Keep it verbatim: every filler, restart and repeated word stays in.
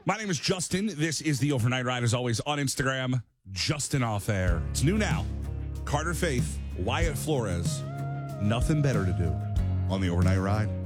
My name is Justin. This is the Overnight Ride, as always, on Instagram, Justin Off Air. It's new now. Carter Faith, Wyatt Flores, nothing better to do on the Overnight Ride.